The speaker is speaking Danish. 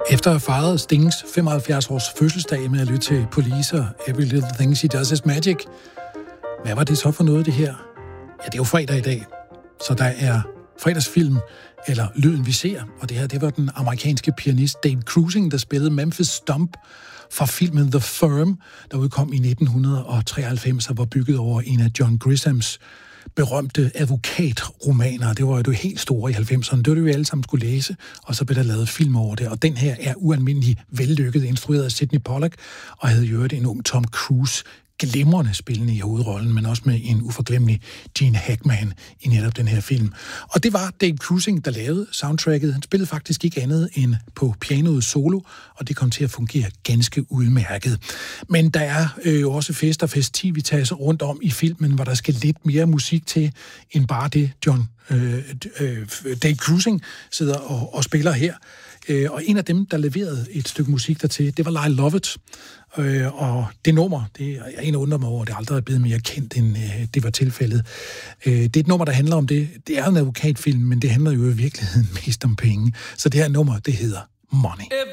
Efter at have fejret Stings 75-års fødselsdag med at lytte til Police og Every Little Thing She Does Is Magic, hvad var det så for noget, det her? Ja, det er jo fredag i dag, så der er fredagsfilm, eller Lyden vi ser, og det her, det var den amerikanske pianist Dave Krusing, der spillede Memphis Stomp fra filmen The Firm, der udkom i 1993 og var bygget over en af John Grishams berømte advokatromaner. Det var jo det helt store i 90'erne. Det var det, vi alle sammen skulle læse, og så blev der lavet film over det. Og den her er ualmindelig vellykket, instrueret af Sidney Pollack, og havde jo en ung Tom Cruise glimrende spillende i hovedrollen, men også med en uforglemmelig Gene Hackman i netop den her film. Og det var Dave Krusing, der lavede soundtracket. Han spillede faktisk ikke andet end på pianoet solo, og det kom til at fungere ganske udmærket. Men der er jo også fest og festivitaser rundt om i filmen, hvor der skal lidt mere musik til, end bare det Dave Krusing sidder og spiller her. Og en af dem, der leverede et stykke musik dertil, det var Lyle Lovett. Og det nummer, det er en undrer mig over, det aldrig er blevet mere kendt, end det var tilfældet. Det er et nummer, der handler om det. Det er en advokatfilm, men det handler jo i virkeligheden mest om penge. Så det her nummer, det hedder Money.